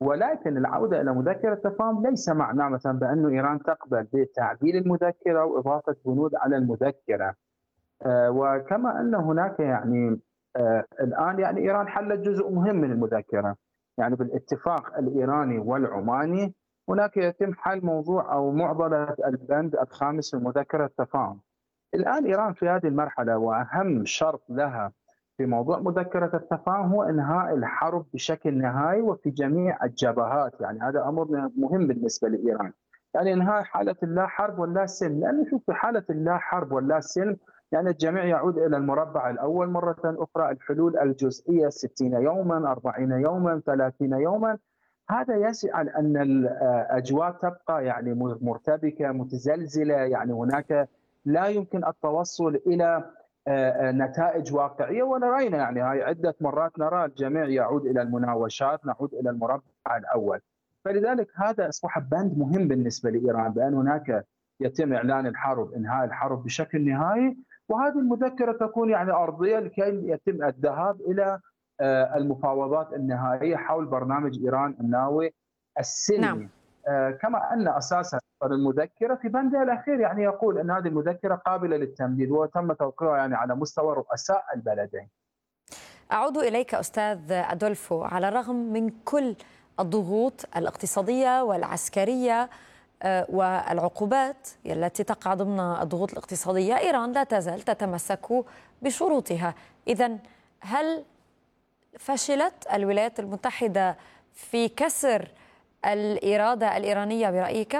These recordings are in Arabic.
ولكن العودة إلى مذكرة التفاهم ليس معناه مثلا بأن إيران تقبل بتعديل المذكرة وإضافة بنود على المذكرة. وكما أن هناك يعني الآن يعني إيران حلت جزء مهم من المذكرة، يعني بالاتفاق الإيراني والعماني هناك يتم حل موضوع أو معضلة البند الخامس من مذكرة التفاهم. الآن إيران في هذه المرحلة وأهم شرط لها في موضوع مذكرة التفاهم هو إنهاء الحرب بشكل نهائي وفي جميع الجبهات، يعني هذا أمر مهم بالنسبة لإيران، يعني إنهاء حالة اللا حرب واللا سلم، لأنه شوف في حالة اللا حرب واللا سلم يعني الجميع يعود إلى المربع الأول مرة أخرى، الحلول الجزئية 60 يوما 40 يوما 30 يوما، هذا يجعل أن الأجواء تبقى يعني مرتبكة متزلزلة، يعني هناك لا يمكن التوصل إلى نتائج واقعية. ورأينا يعني هاي عدة مرات نرى الجميع يعود إلى المناوشات، نعود إلى المربع الأول. فلذلك هذا أصبح بند مهم بالنسبة لإيران، بأن هناك يتم إعلان الحرب، إنهاء الحرب بشكل نهائي، وهذه المذكرة تكون يعني أرضية لكي يتم الذهاب إلى المفاوضات النهائية حول برنامج إيران النووي نعم. السلمي. كما أن أساسا المذكرة في بندها الأخير يعني يقول أن هذه المذكرة قابلة للتمديد، وتم توقيعها يعني على مستوى رؤساء البلدين. أعود إليك أستاذ أدولفو. على الرغم من كل الضغوط الاقتصادية والعسكرية والعقوبات التي تقع ضمن الضغوط الاقتصادية، إيران لا تزال تتمسك بشروطها. إذن هل فشلت الولايات المتحدة في كسر الإرادة الإيرانية برأيك؟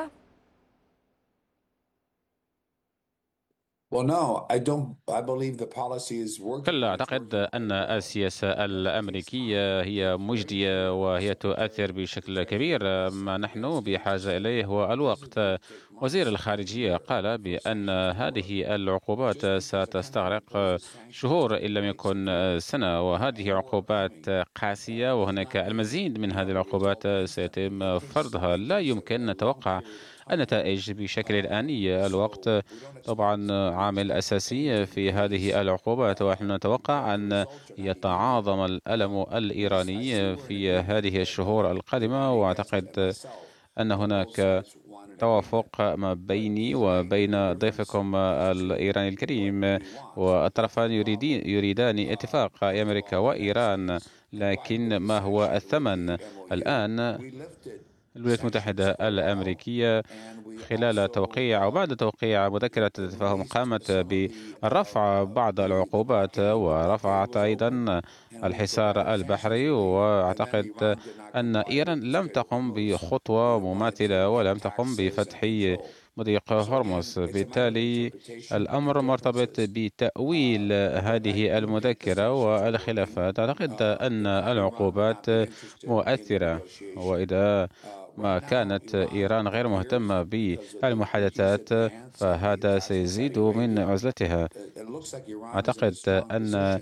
كلا، أعتقد أن السياسة الأمريكية هي مجدية وهي تؤثر بشكل كبير. ما نحن بحاجة إليه هو الوقت. وزير الخارجية قال بأن هذه العقوبات ستستغرق شهور إن لم يكن سنة، وهذه عقوبات قاسية، وهناك المزيد من هذه العقوبات سيتم فرضها. لا يمكن نتوقع النتائج بشكل آني. الوقت طبعا عامل أساسي في هذه العقوبات، ونحن نتوقع أن يتعاظم الألم الإيراني في هذه الشهور القادمة. وأعتقد أن هناك توافق ما بيني وبين ضيفكم الإيراني الكريم، والطرفان يريدان اتفاق أمريكا وإيران، لكن ما هو الثمن؟ الآن الولايات المتحدة الأمريكية خلال توقيع أو بعد توقيع مذكرة التفاهم قامت برفع بعض العقوبات، ورفعت أيضا الحصار البحري. وأعتقد أن إيران لم تقم بخطوة مماثلة ولم تقم بفتح مضيق هرمز. بالتالي الأمر مرتبط بتأويل هذه المذكرة والخلافات. أعتقد أن العقوبات مؤثرة، وإذا ما كانت إيران غير مهتمة بالمحادثات فهذا سيزيد من عزلتها. أعتقد أن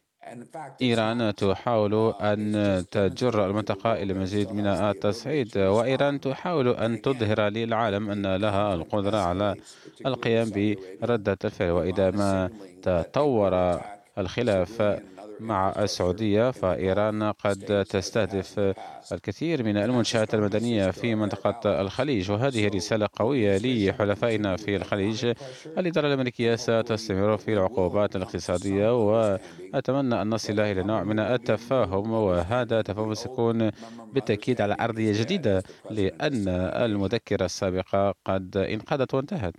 إيران تحاول أن تجر المنطقة إلى مزيد من التصعيد، وإيران تحاول أن تظهر للعالم أن لها القدرة على القيام بردة الفعل. وإذا ما تطور الخلاف مع السعودية فإيران قد تستهدف الكثير من المنشآت المدنية في منطقة الخليج، وهذه رسالة قوية لحلفائنا في الخليج. الإدارة الأمريكية ستستمر في العقوبات الاقتصادية، وأتمنى أن نصل إلى نوع من التفاهم، وهذا التفاهم سيكون بالتأكيد على أرضية جديدة، لأن المذكرة السابقة قد انقضت وانتهت.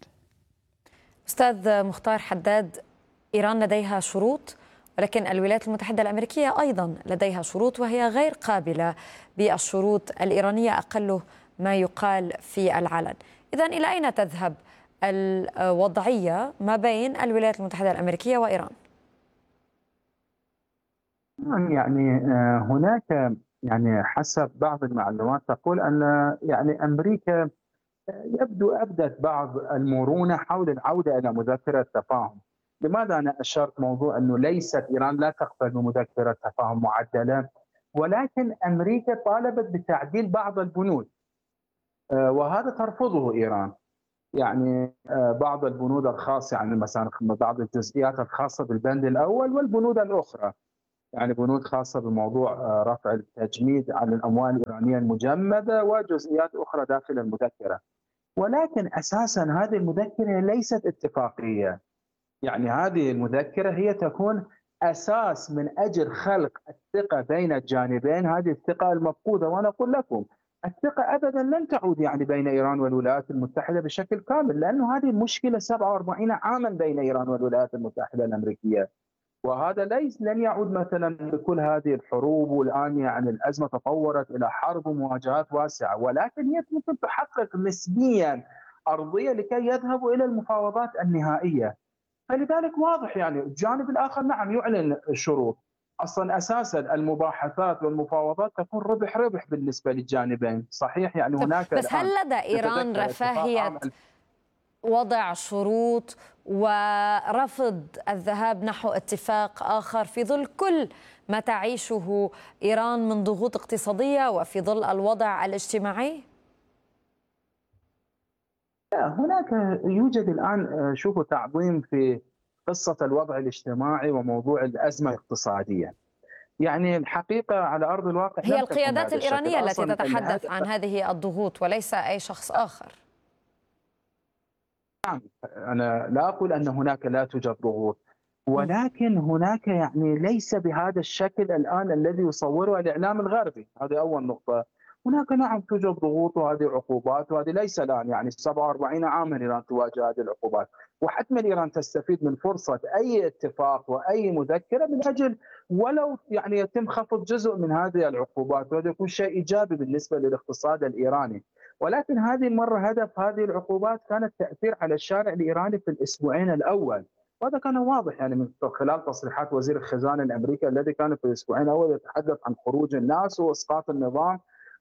أستاذ مختار حداد، إيران لديها شروط، ولكن الولايات المتحدة الأمريكية أيضا لديها شروط، وهي غير قابلة بالشروط الإيرانية أقل ما يقال في العلن. إذن إلى أين تذهب الوضعية ما بين الولايات المتحدة الأمريكية وإيران؟ يعني هناك يعني حسب بعض المعلومات تقول أن يعني أمريكا يبدو أبدت بعض المرونة حول العودة إلى مذكرة تفاهم. لماذا أنا أشرت موضوع أنه ليست إيران لا تقبل بمذكرة تفاهم معدلة، ولكن أمريكا طالبت بتعديل بعض البنود وهذا ترفضه إيران. يعني بعض البنود الخاصة، يعني مثلا بعض الجزئيات الخاصة بالبند الأول والبنود الأخرى. يعني بنود خاصة بموضوع رفع التجميد عن الأموال الإيرانية المجمدة وجزئيات أخرى داخل المذكرة. ولكن أساسا هذه المذكرة ليست اتفاقية، يعني هذه المذكرة هي تكون أساس من أجل خلق الثقة بين الجانبين، هذه الثقة المفقودة. وأنا أقول لكم الثقة أبدا لن تعود يعني بين إيران والولايات المتحدة بشكل كامل، لأنه هذه المشكلة 47 عاما بين إيران والولايات المتحدة الأمريكية، وهذا لن يعود مثلا بكل هذه الحروب. والآن يعني الأزمة تطورت إلى حرب ومواجهات واسعة، ولكن هي ممكن تحقق نسبيا أرضية لكي يذهبوا إلى المفاوضات النهائية. فلذلك واضح يعني الجانب الآخر نعم يعلن شروط. أصلا أساسا المباحثات والمفاوضات تكون ربح ربح بالنسبة للجانبين، صحيح؟ يعني هناك بس هل الآن لدى إيران تتذكر اتفاق رفاهية وضع شروط ورفض الذهاب نحو اتفاق آخر في ظل كل ما تعيشه إيران من ضغوط اقتصادية وفي ظل الوضع الاجتماعي؟ هناك يوجد الآن شوفوا تعظيم في قصة الوضع الاجتماعي وموضوع الأزمة الاقتصادية. يعني الحقيقة على أرض الواقع هي لم تكن القيادات هذا الشكل الإيرانية التي أصلا. تتحدث عن هذه الضغوط وليس أي شخص آخر. نعم، أنا لا أقول أن هناك لا توجد ضغوط، ولكن هناك يعني ليس بهذا الشكل الآن الذي يصوره الإعلام الغربي. هذه أول نقطة. هناك نعم توجد ضغوط وهذه عقوبات، وهذه ليس الآن، يعني 47 عاما إيران تواجه هذه العقوبات، وحتما إيران تستفيد من فرصة أي اتفاق وأي مذكرة من أجل ولو يعني يتم خفض جزء من هذه العقوبات، وهذا يكون شيء إيجابي بالنسبة للاقتصاد الإيراني. ولكن هذه المرة هدف هذه العقوبات كان التأثير على الشارع الإيراني في الأسبوعين الأول، وهذا كان واضح يعني من خلال تصريحات وزير الخزانة الأمريكي الذي كان في الأسبوعين الأول يتحدث عن خروج الناس وإسقاط النظام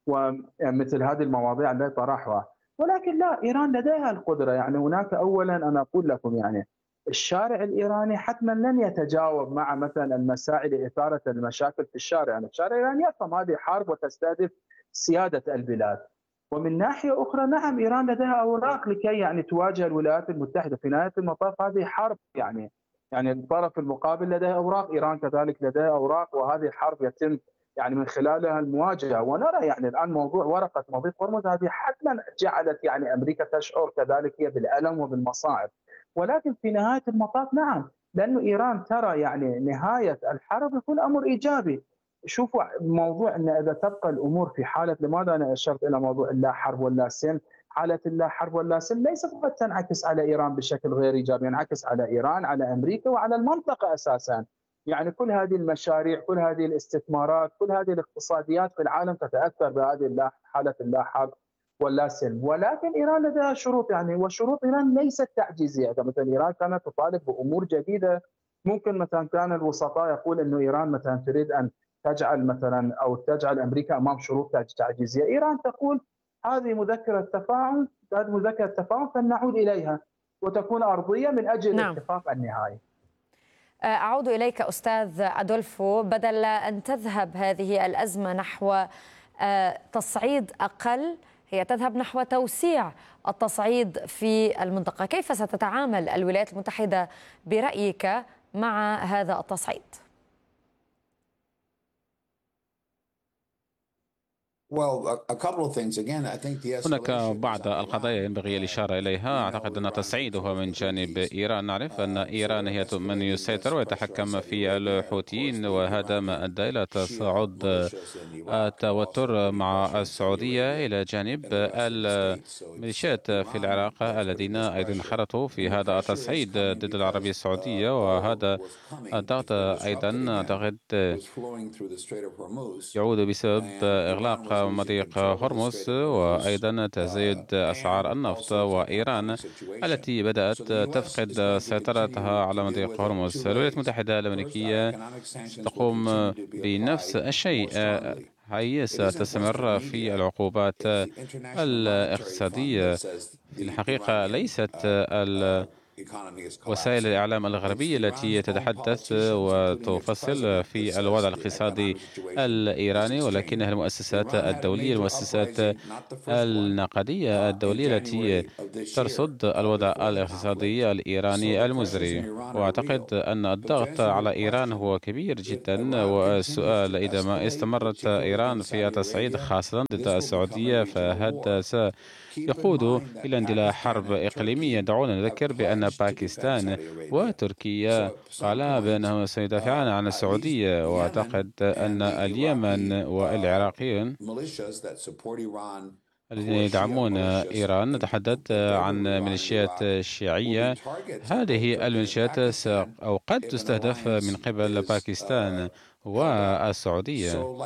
ومثل هذه المواضيع التي طرحها. ولكن لا، إيران لديها القدرة. يعني هناك أولا أنا أقول لكم يعني الشارع الإيراني حتما لن يتجاوب مع مثلا المساعي لإثارة المشاكل في الشارع. يعني الشارع الإيراني يفهم هذه حرب وتستهدف سيادة البلاد. ومن ناحية أخرى نعم إيران لديها أوراق لكي يعني تواجه الولايات المتحدة. في نهاية المطاف هذه حرب، يعني الطرف المقابل لديه أوراق، إيران كذلك لديها أوراق، وهذه حرب يتم يعني من خلالها المواجهة. ونرى يعني الآن موضوع ورقة مضيق هرمز هذه حتما جعلت يعني أمريكا تشعر كذلك هي بالألم وبالمصاعب. ولكن في نهاية المطاف نعم، لأن إيران ترى يعني نهاية الحرب يكون أمر إيجابي. شوفوا موضوع أن إذا تبقى الأمور في حالة، لماذا أنا أشرت إلى موضوع اللا حرب ولا سلم؟ حالة اللا حرب ولا سلم ليست قد تنعكس على إيران بشكل غير إيجابي، ينعكس على إيران، على أمريكا، وعلى المنطقة أساساً. يعني كل هذه المشاريع، كل هذه الاستثمارات، كل هذه الاقتصاديات في العالم تتأثر بهذه حالة اللا حرب ولا سلم. ولكن إيران لديها شروط، يعني وشروط إيران ليست تعجيزية. مثلا إيران كانت تطالب بأمور جديدة. ممكن مثلا كان الوسطاء يقول إنه إيران مثلا تريد أن تجعل مثلا أو تجعل أمريكا أمام شروط تعجيزية. إيران تقول هذه مذكرة تفاهم، هذه مذكرة تفاهم فلنعود إليها وتكون أرضية من أجل الاتفاق النهائي. أعود إليك أستاذ أدولفو. بدل أن تذهب هذه الأزمة نحو تصعيد أقل، هي تذهب نحو توسيع التصعيد في المنطقة. كيف ستتعامل الولايات المتحدة برأيك مع هذا التصعيد؟ هناك بعض القضايا ينبغي الإشارة إليها. أعتقد أن تصعيده من جانب إيران. نعرف أن إيران هي من يسيطر ويتحكم في الحوثيين، وهذا ما أدى إلى تصاعد التوتر مع السعودية إلى جانب الميليشيات في العراق الذين أيضا انخرطوا في هذا التصعيد ضد العربية السعودية. وهذا الضغط أيضا أعتقد يعود بسبب إغلاق مضيق هرمز، وأيضا تزايد أسعار النفط، وإيران التي بدأت تفقد سيطرتها على مضيق هرمز. الولايات المتحدة الأمريكية تقوم بنفس الشيء. هي ستستمر في العقوبات الاقتصادية. في الحقيقة ليست وسائل الإعلام الغربية التي تتحدث وتفصل في الوضع الاقتصادي الإيراني، ولكنها المؤسسات الدولية، المؤسسات النقدية الدولية التي ترصد الوضع الاقتصادي الإيراني المزري. وأعتقد أن الضغط على إيران هو كبير جدا، والسؤال إذا ما استمرت إيران في التصعيد خاصة ضد السعودية فهذا سيقود إلى اندلاع حرب إقليمية. دعونا نذكر بأن باكستان وتركيا قالا بأنهم سيدافعان عن السعودية، وأعتقد أن اليمن والعراقيون الذين يدعمون إيران، نتحدث عن ميليشيات شيعية، هذه الميليشيات أو قد تستهدف من قبل باكستان والسعودية.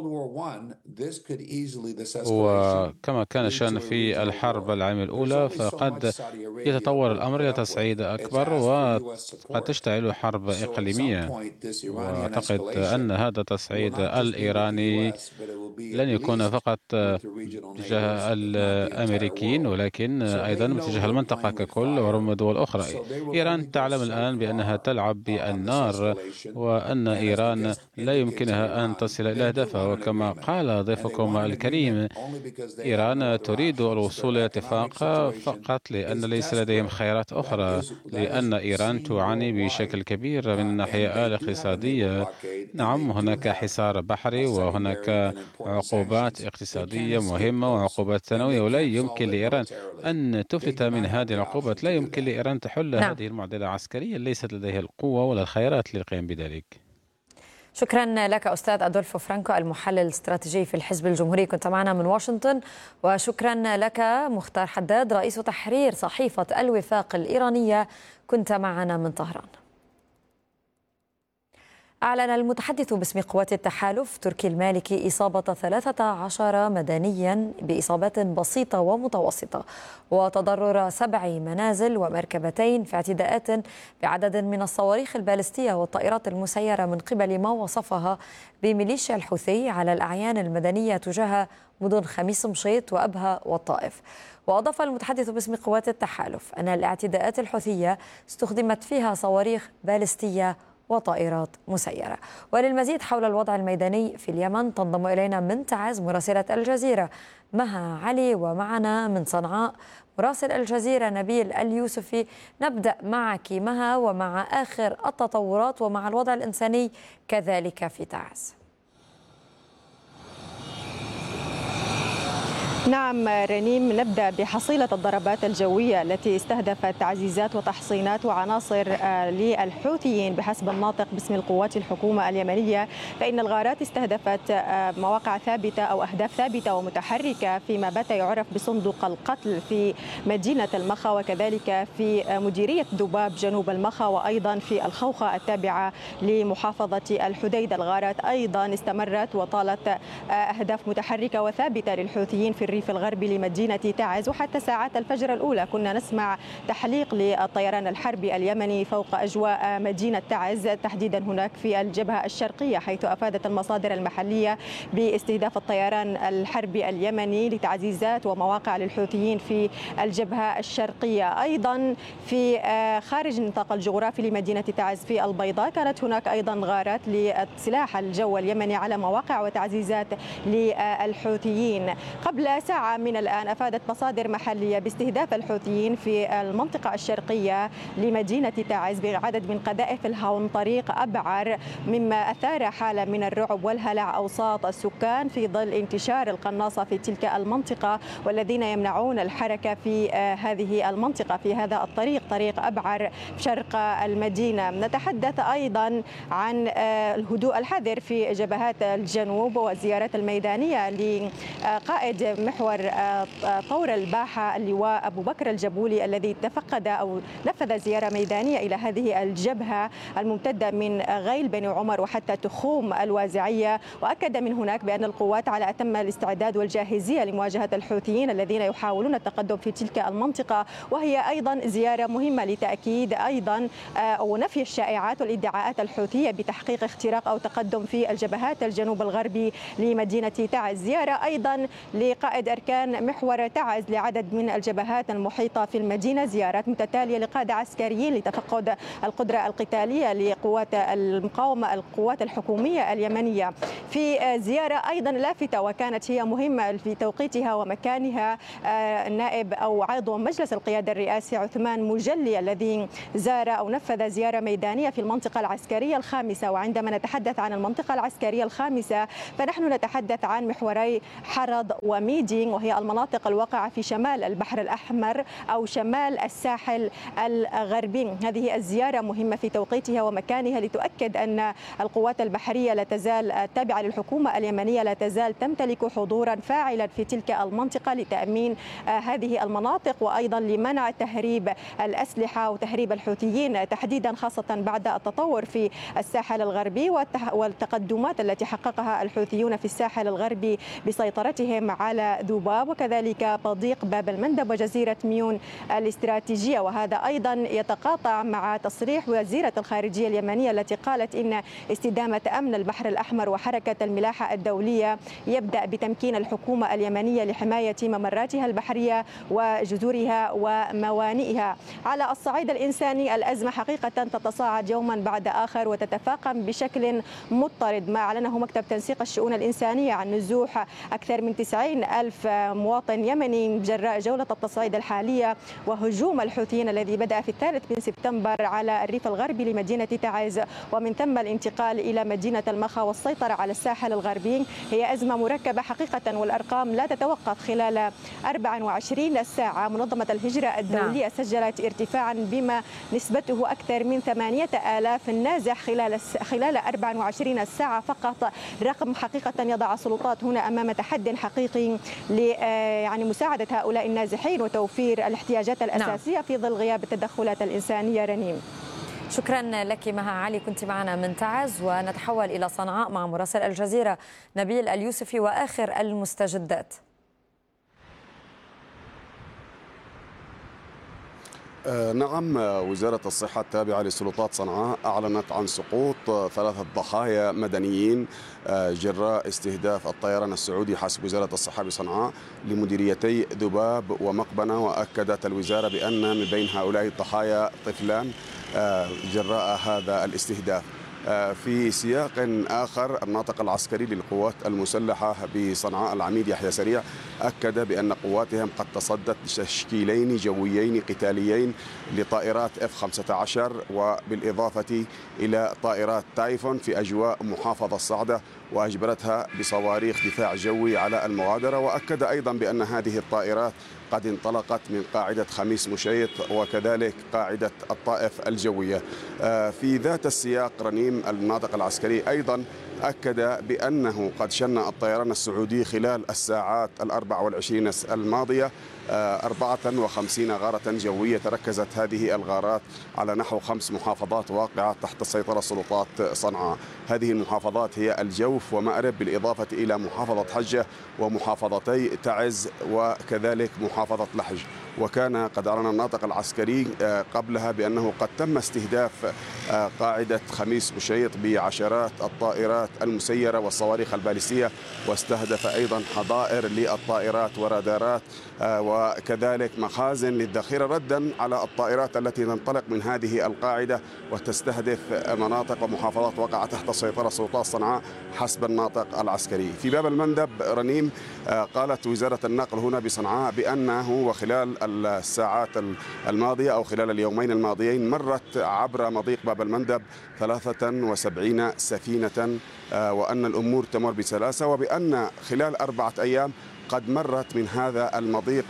وكما كان الشأن في الحرب العالمية الأولى فقد يتطور الأمر إلى تصعيد أكبر وقد تشتعل حرب إقليمية. وأعتقد أن هذا التصعيد الإيراني لن يكون فقط تجاه الأمريكيين ولكن أيضا باتجاه المنطقة ككل وربما دول أخرى. إيران تعلم الآن بأنها تلعب بالنار وأن إيران لا يمكنها أن تصل إلى هدفها، وكما قال ضيفكم الكريم إيران تريد الوصول إلى اتفاق فقط لأن ليس لديهم خيارات أخرى، لأن إيران تعاني بشكل كبير من الناحية الاقتصادية. نعم، هناك حصار بحري وهناك عقوبات اقتصادية مهمة وعقوبات ثانوية، ولا يمكن لإيران أن تفلت من هذه العقوبات. لا يمكن لإيران تحل هذه المعضلة عسكريا، ليست لديها القوة ولا الخيارات للقيام بذلك. شكرا لك أستاذ أدولفو فرانكو، المحلل الاستراتيجي في الحزب الجمهوري، كنت معنا من واشنطن. وشكرا لك مختار حداد، رئيس تحرير صحيفة الوفاق الإيرانية، كنت معنا من طهران. أعلن المتحدث باسم قوات التحالف تركي المالكي إصابة 13 مدنيا بإصابات بسيطة ومتوسطة، وتضرر 7 منازل ومركبتين في اعتداءات بعدد من الصواريخ البالستية والطائرات المسيرة من قبل ما وصفها بميليشيا الحوثي على الأعيان المدنية تجاه مدن خميس مشيط وأبها والطائف. وأضاف المتحدث باسم قوات التحالف أن الاعتداءات الحوثية استخدمت فيها صواريخ بالستية وطائرات مسيرة. وللمزيد حول الوضع الميداني في اليمن تنضم إلينا من تعز مراسلة الجزيرة مها علي، ومعنا من صنعاء مراسل الجزيرة نبيل اليوسفي. نبدأ معك مها ومع آخر التطورات ومع الوضع الإنساني كذلك في تعز. نعم رنيم، نبدأ بحصيلة الضربات الجوية التي استهدفت تعزيزات وتحصينات وعناصر للحوثيين. بحسب الناطق باسم القوات الحكومة اليمنية فإن الغارات استهدفت مواقع ثابتة أو أهداف ثابتة ومتحركة فيما بات يعرف بصندوق القتل في مدينة المخا، وكذلك في مديرية ذباب جنوب المخا، وأيضا في الخوخة التابعة لمحافظة الحديدة. الغارات أيضا استمرت وطالت أهداف متحركة وثابتة للحوثيين في الريف الغربي لمدينة تعز، وحتى ساعات الفجر الأولى كنا نسمع تحليق للطيران الحربي اليمني فوق أجواء مدينة تعز، تحديدا هناك في الجبهة الشرقية، حيث أفادت المصادر المحلية باستهداف الطيران الحربي اليمني لتعزيزات ومواقع للحوثيين في الجبهة الشرقية. أيضا في خارج النطاق الجغرافي لمدينة تعز في البيضاء كانت هناك أيضا غارات لسلاح الجو اليمني على مواقع وتعزيزات للحوثيين. قبل ساعة من الآن أفادت مصادر محلية باستهداف الحوثيين في المنطقة الشرقية لمدينة تعز بعدد من قذائف الهاون طريق أبعر، مما أثار حالة من الرعب والهلع أوساط السكان في ظل انتشار القناصة في تلك المنطقة والذين يمنعون الحركة في هذه المنطقة في هذا الطريق، طريق أبعر شرق المدينة. نتحدث أيضا عن الهدوء الحذر في جبهات الجنوب والزيارات الميدانية لقائد محور طور الباحة اللواء أبو بكر الجبولي الذي تفقد أو نفذ زيارة ميدانية إلى هذه الجبهة الممتدة من غيل بني عمر وحتى تخوم الوازعية، وأكد من هناك بأن القوات على أتم الاستعداد والجاهزية لمواجهة الحوثيين الذين يحاولون التقدم في تلك المنطقة، وهي أيضا زيارة مهمة لتأكيد أيضا ونفي الشائعات والادعاءات الحوثية بتحقيق اختراق أو تقدم في الجبهات الجنوب الغربي لمدينة تعز. زيارة أيضا لقائد زائد أركان محور تعز لعدد من الجبهات المحيطة في المدينة، زيارات متتالية لقادة عسكريين لتفقد القدرة القتالية لقوات المقاومة القوات الحكومية اليمنية. في زيارة أيضا لافتة وكانت هي مهمة في توقيتها ومكانها، النائب أو عضو مجلس القيادة الرئاسي عثمان مجلي الذي زار أو نفذ زيارة ميدانية في المنطقة العسكرية الخامسة. وعندما نتحدث عن المنطقة العسكرية الخامسة فنحن نتحدث عن محوري حرض وميدين، وهي المناطق الواقعة في شمال البحر الأحمر أو شمال الساحل الغربي. هذه الزيارة مهمة في توقيتها ومكانها لتؤكد أن القوات البحرية لا تزال التابعة للحكومة اليمنية لا تزال تمتلك حضورا فاعلا في تلك المنطقة لتأمين هذه المناطق، وأيضا لمنع تهريب الأسلحة وتهريب الحوثيين تحديدا، خاصة بعد التطور في الساحل الغربي والتقدمات التي حققها الحوثيون في الساحل الغربي بسيطرتهم على ذباب وكذلك تضييق باب المندب وجزيرة ميون الاستراتيجية. وهذا أيضا يتقاطع مع تصريح وزيرة الخارجية اليمنية التي قالت إن استدامة أمن البحر الأحمر وحركة الملاحة الدولية يبدأ بتمكين الحكومة اليمنية لحماية ممراتها البحرية وجذورها وموانئها. على الصعيد الإنساني الأزمة حقيقة تتصاعد يوما بعد آخر وتتفاقم بشكل مضطرد، ما أعلنه مكتب تنسيق الشؤون الإنسانية عن نزوح أكثر من 90,000 مواطن يمني جراء جولة التصعيد الحالية وهجوم الحوثيين الذي بدأ في 3 سبتمبر على الريف الغربي لمدينة تعز، ومن ثم الانتقال إلى مدينة المخا والسيطرة على الساحل الغربي. هي أزمة مركبة حقيقة والأرقام لا تتوقف. خلال 24 ساعة منظمة الهجرة الدولية سجلت ارتفاعا بما نسبته أكثر من 8,000 نازح خلال 24 ساعة فقط. رقم حقيقة يضع السلطات هنا أمام تحد حقيقي يعني مساعدة هؤلاء النازحين وتوفير الاحتياجات الأساسية في ظل غياب التدخلات الإنسانية. رنيم، شكرا لك مها علي، كنت معنا من تعز. ونتحول إلى صنعاء مع مراسل الجزيرة نبيل اليوسفي وآخر المستجدات. نعم، وزارة الصحة التابعة لسلطات صنعاء أعلنت عن سقوط 3 ضحايا مدنيين جراء استهداف الطيران السعودي حسب وزارة الصحة بصنعاء لمديريتي ذباب ومقبنة. وأكدت الوزارة بأن من بين هؤلاء الضحايا طفلان جراء هذا الاستهداف. في سياق آخر، الناطق العسكري للقوات المسلحة بصنعاء العميد يحيى سريع أكد بأن قواتهم قد تصدت تشكيلين جويين قتاليين لطائرات F-15 وبالإضافة إلى طائرات تايفون في أجواء محافظة صعدة، وأجبرتها بصواريخ دفاع جوي على المغادرة. وأكد أيضا بأن هذه الطائرات قد انطلقت من قاعدة خميس مشيط وكذلك قاعدة الطائف الجوية. في ذات السياق رنيم، الناطق العسكري أيضا أكد بأنه قد شن الطيران السعودي خلال الساعات 24 الماضية 54 غارة جوية. تركزت هذه الغارات على نحو 5 محافظات واقعة تحت سيطرة سلطات صنعاء. هذه المحافظات هي الجوف ومأرب بالإضافة إلى محافظة حجة ومحافظتي تعز وكذلك محافظة لحج. وكان قد أعلن الناطق العسكري قبلها بأنه قد تم استهداف قاعدة خميس مشيط بعشرات الطائرات المسيرة والصواريخ البالستية، واستهدف أيضا حظائر للطائرات ورادارات وكذلك مخازن للذخيرة ردا على الطائرات التي تنطلق من هذه القاعدة وتستهدف مناطق ومحافظات وقع تحت سيطرة سلطات صنعاء حسب الناطق العسكري. في باب المندب رنيم، قالت وزارة النقل هنا بصنعاء بأنه وخلال الساعات الماضية أو خلال اليومين الماضيين مرت عبر مضيق باب المندب 73 سفينة، وأن الأمور تمر بسلاسة، وبأن خلال 4 أيام قد مرت من هذا المضيق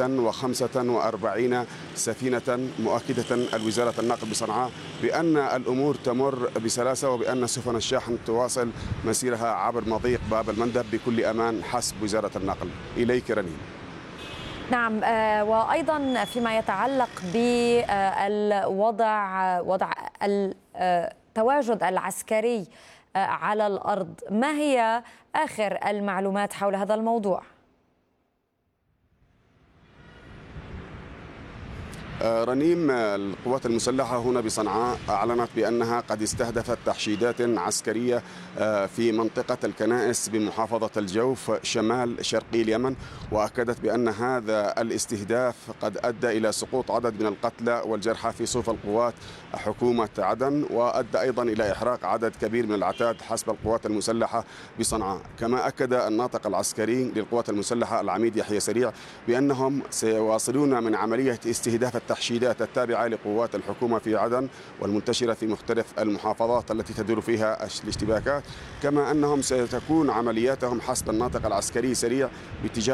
145 سفينة، مؤكدة الوزارة النقل بصنعاء بأن الأمور تمر بسلاسة وبأن سفن الشاحن تواصل مسيرها عبر مضيق باب المندب بكل أمان حسب وزارة النقل. إليك رنين. نعم، وأيضا فيما يتعلق وضع التواجد العسكري على الأرض، ما هي آخر المعلومات حول هذا الموضوع؟ رنيم، القوات المسلحة هنا بصنعاء أعلنت بأنها قد استهدفت تحشيدات عسكرية في منطقة الكنائس بمحافظة الجوف شمال شرقي اليمن، وأكدت بأن هذا الاستهداف قد أدى إلى سقوط عدد من القتلى والجرحى في صفوف القوات حكومة عدن، وأدى أيضا إلى إحراق عدد كبير من العتاد حسب القوات المسلحة بصنعاء. كما أكد الناطق العسكري للقوات المسلحة العميد يحيى سريع بأنهم سيواصلون من عملية استهداف التحشيدات التابعة لقوات الحكومة في عدن والمنتشرة في مختلف المحافظات التي تدور فيها الاشتباكات، كما أنهم ستكون عملياتهم حسب الناطق العسكري سريع باتجاه